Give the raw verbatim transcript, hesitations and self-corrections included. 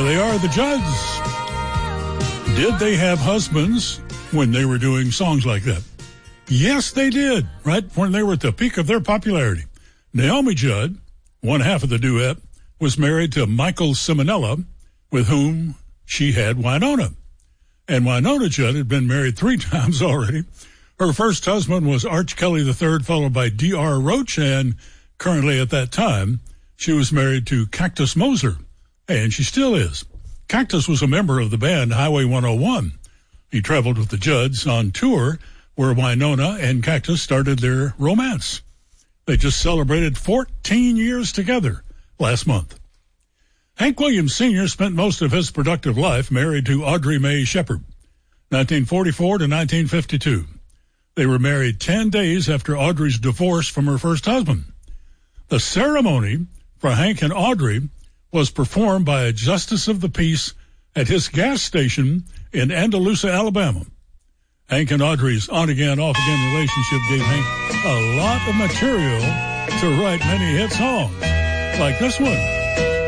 they are, the Judds. Did they have husbands when they were doing songs like that? Yes, they did, right when they were at the peak of their popularity. Naomi Judd, one half of the duet, was married to Michael Simonella, with whom she had Wynonna. And Wynonna Judd had been married three times already. Her first husband was Arch Kelly the third, followed by D R Roach, and currently at that time, she was married to Cactus Moser, and she still is. Cactus was a member of the band Highway one oh one. He traveled with the Judds on tour, where Wynonna and Cactus started their romance. They just celebrated fourteen years together last month. Hank Williams Senior spent most of his productive life married to Audrey Mae Shepard, nineteen forty-four to nineteen fifty-two. They were married ten days after Audrey's divorce from her first husband. The ceremony for Hank and Audrey was performed by a justice of the peace at his gas station in Andalusia, Alabama. Hank and Audrey's on-again, off-again relationship gave Hank a lot of material to write many hit songs, like this one.